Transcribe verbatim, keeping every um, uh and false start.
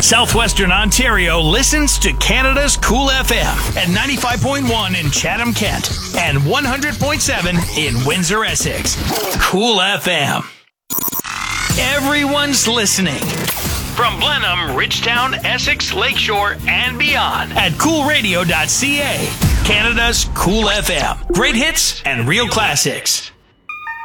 Southwestern Ontario listens to Canada's Cool F M at ninety-five point one in Chatham, Kent, and one hundred point seven in Windsor, Essex. Cool F M. Everyone's listening. From Blenheim, Ridgetown, Essex, Lakeshore, and beyond at cool radio dot c a. Canada's Cool F M. Great hits and real classics.